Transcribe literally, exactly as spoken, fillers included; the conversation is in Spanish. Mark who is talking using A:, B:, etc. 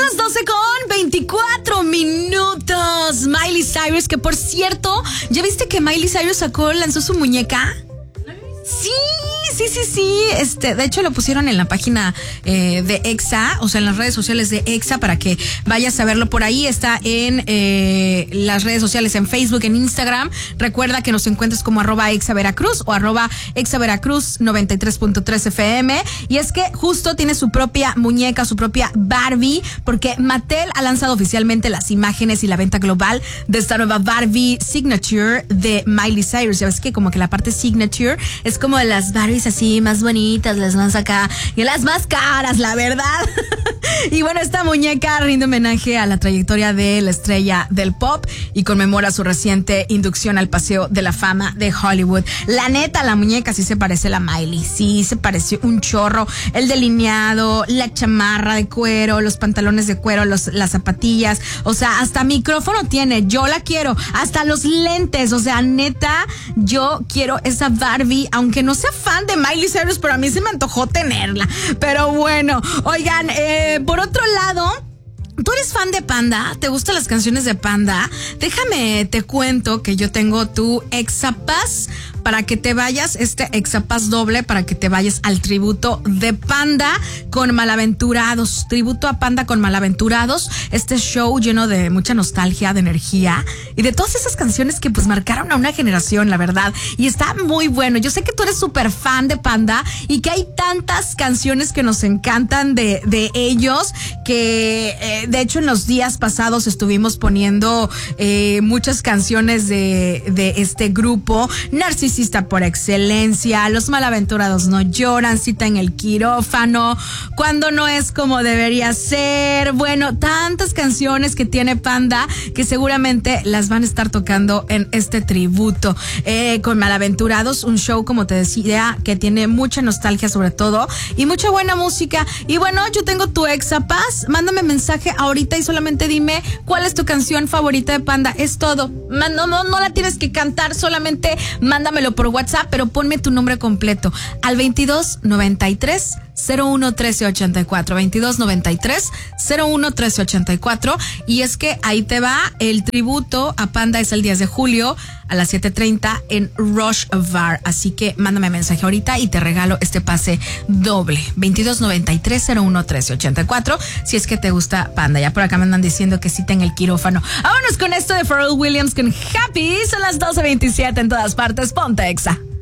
A: las doce con veinticuatro minutos. Miley Cyrus, que por cierto, ¿ya viste que Miley Cyrus sacó, lanzó su muñeca? Sí, sí, sí, sí. Este, de hecho lo pusieron en la página eh, de Exa, o sea, en las redes sociales de Exa, para que vayas a verlo por ahí. Está en eh, las redes sociales, en Facebook, en Instagram. Recuerda que nos encuentres como arroba Exa Veracruz o arroba Exa Veracruz noventa y tres punto tres F M. Y es que justo tiene su propia muñeca, su propia Barbie, porque Mattel ha lanzado oficialmente las imágenes y la venta global de esta nueva Barbie Signature de Miley Cyrus. Ya ves que como que la parte Signature es como de las Barbies así más bonitas, las más acá y las más caras, la verdad. Y bueno, esta muñeca rinde homenaje a la trayectoria de la estrella del pop y conmemora su reciente inducción al Paseo de la Fama de Hollywood. La neta, la muñeca sí se parece a la Miley, sí se parece un chorro. El delineado, la chamarra de cuero, los pantalones de cuero, los, las zapatillas, o sea, hasta micrófono tiene. Yo la quiero, hasta los lentes, o sea, neta, yo quiero esa Barbie, aunque no sea fan de Miley Cyrus, pero a mí se me antojó tenerla. Pero bueno, oigan, eh, por otro lado, ¿tú eres fan de Panda? ¿Te gustan las canciones de Panda? Déjame, te cuento que yo tengo tu Exapass para que te vayas, este Exapass doble, para que te vayas al tributo de Panda con Malaventurados. Tributo a Panda con Malaventurados. Este show lleno de mucha nostalgia, de energía y de todas esas canciones que pues marcaron a una generación, la verdad. Y está muy bueno. Yo sé que tú eres súper fan de Panda y que hay tantas canciones que nos encantan de, de ellos que... Eh, de hecho, en los días pasados estuvimos poniendo eh, muchas canciones de, de este grupo. Narcisista por excelencia, Los Malaventurados no lloran, Cita en el quirófano, Cuando no es como debería ser. Bueno, tantas canciones que tiene Panda que seguramente las van a estar tocando en este tributo eh, con Malaventurados. Un show, como te decía, que tiene mucha nostalgia sobre todo y mucha buena música. Y bueno, yo tengo tu Exapass. Mándame mensaje ahorita y solamente dime cuál es tu canción favorita de Panda. Es todo. No, no, no la tienes que cantar, solamente mándamelo por WhatsApp, pero ponme tu nombre completo al veintidós noventa y tres cero uno trece ochenta y cuatro, veintidós noventa y tres cero uno trece ochenta y cuatro. Y es que ahí te va el tributo a Panda, es el diez de julio a las siete treinta en Rush Bar, así que mándame mensaje ahorita y te regalo este pase doble, veintidós noventa y tres cero uno trece ochenta y cuatro, si es que te gusta Panda. Ya por acá me andan diciendo que Cita en el quirófano. Vámonos con esto de Pharrell Williams con Happy. Son las doce veintisiete en todas partes. Ponte Exa.